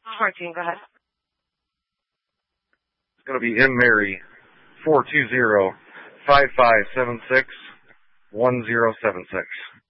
14, go ahead. It's going to be M. Mary, 420-5576-1076.